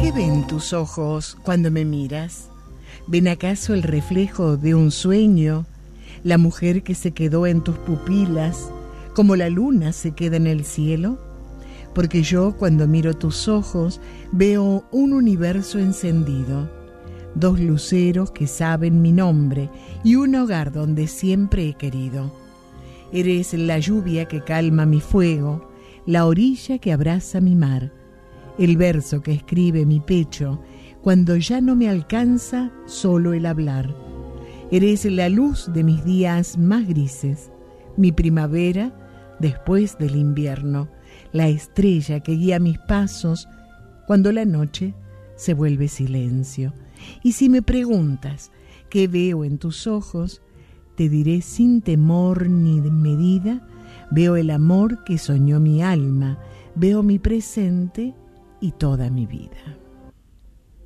¿Qué ven tus ojos cuando me miras? ¿Ven acaso el reflejo de un sueño? La mujer que se quedó en tus pupilas, como la luna se queda en el cielo. Porque yo cuando miro tus ojos veo un universo encendido, dos luceros que saben mi nombre y un hogar donde siempre he querido. Eres la lluvia que calma mi fuego, la orilla que abraza mi mar, el verso que escribe mi pecho cuando ya no me alcanza solo el hablar. Eres la luz de mis días más grises, mi primavera después del invierno, la estrella que guía mis pasos cuando la noche se vuelve silencio. Y si me preguntas qué veo en tus ojos, te diré sin temor ni medida, veo el amor que soñó mi alma, veo mi presente y toda mi vida.